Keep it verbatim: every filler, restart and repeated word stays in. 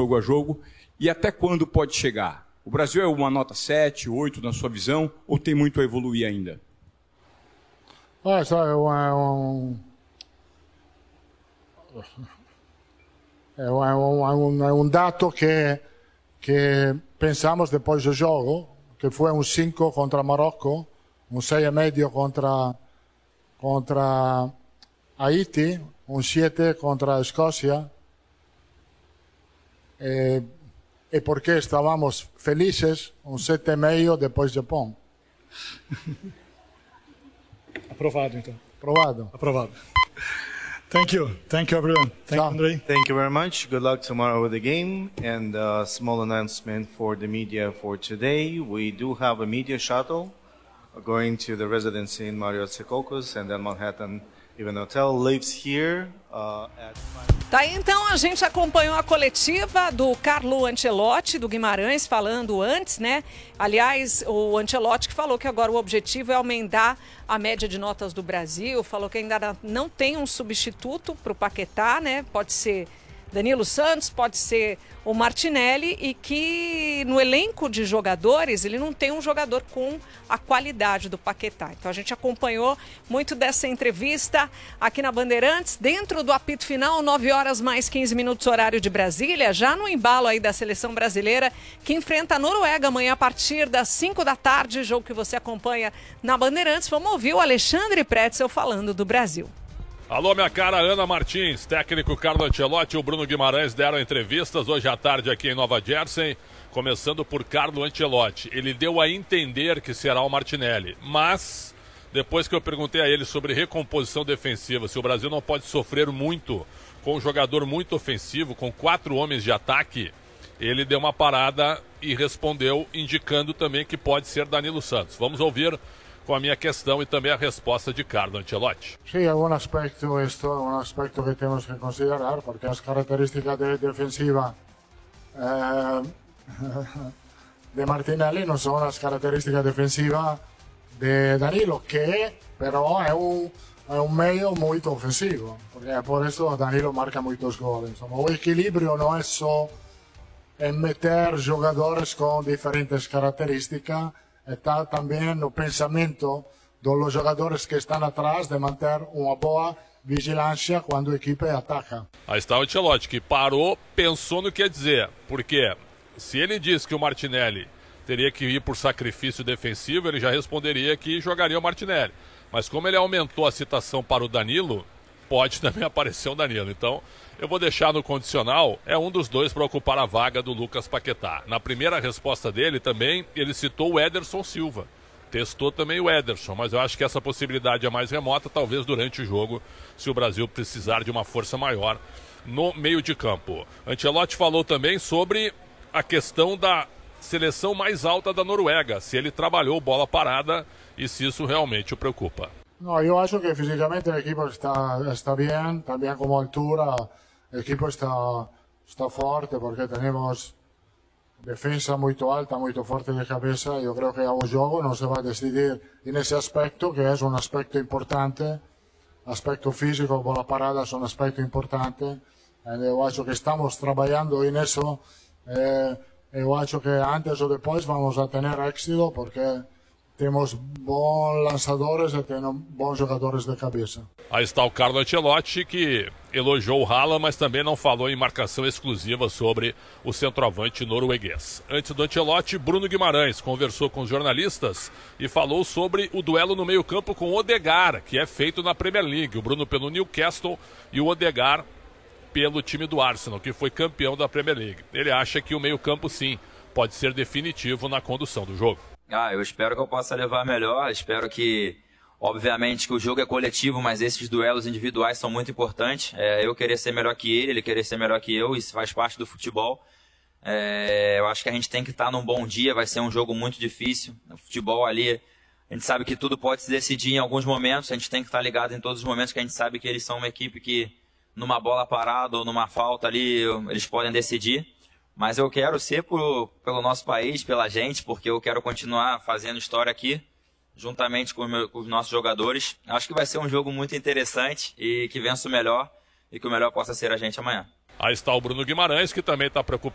jogo a jogo e até quando pode chegar? O Brasil é uma nota sete, oito na sua visão ou tem muito a evoluir ainda? Ah, é um, é um, é um, é um dato que, que pensamos depois do jogo, que foi um cinco contra Marocco, um seis e meio contra, contra Haiti, um sete contra a Escócia. E, e porque estávamos felizes, um sete e meio depois do Japão. Aprovado, então. Aprovado. Aprovado. Thank you. Thank you, everyone. Thank you, Andrei. Thank you very much. Good luck tomorrow with the game. And a small announcement for the media for today. We do have a media shuttle going to the residency in Marriott Secaucus, and then Manhattan Even Hotel lives here uh, at... Tá aí, então, a gente acompanhou a coletiva do Carlo Ancelotti, do Guimarães, falando antes, né? Aliás, o Ancelotti que falou que agora o objetivo é aumentar a média de notas do Brasil, falou que ainda não tem um substituto para o Paquetá, né? Pode ser Danilo Santos, pode ser o Martinelli, e que no elenco de jogadores ele não tem um jogador com a qualidade do Paquetá. Então a gente acompanhou muito dessa entrevista aqui na Bandeirantes, dentro do apito final, nove horas mais quinze minutos horário de Brasília, já no embalo aí da seleção brasileira, que enfrenta a Noruega amanhã a partir das cinco da tarde, jogo que você acompanha na Bandeirantes. Vamos ouvir o Alexandre Pretzel falando do Brasil. Alô, minha cara Ana Martins, técnico Carlo Ancelotti e o Bruno Guimarães deram entrevistas hoje à tarde aqui em Nova Jersey, começando por Carlo Ancelotti. Ele deu a entender que será o Martinelli, mas depois que eu perguntei a ele sobre recomposição defensiva, se o Brasil não pode sofrer muito com um jogador muito ofensivo, com quatro homens de ataque, ele deu uma parada e respondeu indicando também que pode ser Danilo Santos. Vamos ouvir com a minha questão e também a resposta de Carlo Ancelotti. Sí, algún aspecto, esto es un aspecto que tenemos que considerar, porque las características de defensiva eh, de Martinelli no son las características defensivas de Danilo, que pero es un, es un medio muy ofensivo, porque por eso Danilo marca muchos goles. O equilibrio no es solo en meter jugadores con diferentes características, está também no pensamento dos jogadores que estão atrás de manter uma boa vigilância quando a equipe ataca. Aí está o Ancelotti, que parou, pensou no que ia dizer. Porque se ele diz que o Martinelli teria que ir por sacrifício defensivo, ele já responderia que jogaria o Martinelli. Mas como ele aumentou a citação para o Danilo, pode também aparecer o Danilo. Então, eu vou deixar no condicional, é um dos dois para ocupar a vaga do Lucas Paquetá. Na primeira resposta dele também, ele citou o Ederson Silva. Testou também o Ederson, mas eu acho que essa possibilidade é mais remota, talvez durante o jogo, se o Brasil precisar de uma força maior no meio de campo. Ancelotti falou também sobre a questão da seleção mais alta da Noruega, se ele trabalhou bola parada e se isso realmente o preocupa. No, yo acho que físicamente el equipo está, está bien, también como altura el equipo está, está fuerte porque tenemos defensa muy alta, muy fuerte de cabeza. Yo creo que el juego no se va a decidir en ese aspecto, que es un aspecto importante. Aspecto físico, bola parada es un aspecto importante. Eh, yo acho que estamos trabajando en eso. Eh, yo acho que antes o después vamos a tener éxito porque temos bons lançadores e temos bons jogadores de cabeça. Aí está o Carlo Ancelotti, que elogiou o Haaland, mas também não falou em marcação exclusiva sobre o centroavante norueguês. Antes do Ancelotti, Bruno Guimarães conversou com os jornalistas e falou sobre o duelo no meio-campo com o Odegaard, que é feito na Premier League. O Bruno pelo Newcastle e o Odegaard pelo time do Arsenal, que foi campeão da Premier League. Ele acha que o meio-campo, sim, pode ser definitivo na condução do jogo. Ah, eu espero que eu possa levar melhor, espero que, obviamente, que o jogo é coletivo, mas esses duelos individuais são muito importantes. É, eu querer ser melhor que ele, ele querer ser melhor que eu, isso faz parte do futebol. É, eu acho que a gente tem que estar num bom dia, vai ser um jogo muito difícil. No futebol ali, a gente sabe que tudo pode se decidir em alguns momentos, a gente tem que estar ligado em todos os momentos, que a gente sabe que eles são uma equipe que, numa bola parada ou numa falta ali, eles podem decidir. Mas eu quero ser por, pelo nosso país, pela gente, porque eu quero continuar fazendo história aqui, juntamente com, meu, com os nossos jogadores. Acho que vai ser um jogo muito interessante e que vença o melhor e que o melhor possa ser a gente amanhã. Aí está o Bruno Guimarães, que também está